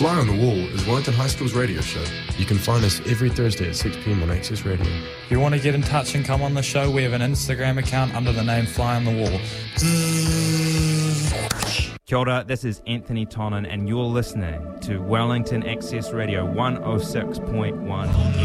Fly on the Wall is Wellington High School's radio show. You can find us every Thursday at 6 p.m. on Access Radio. If you want to get in touch and come on the show, we have an Instagram account under the name Fly on the Wall. Kia ora, this is Anthony Tonin and you're listening to Wellington Access Radio 106.1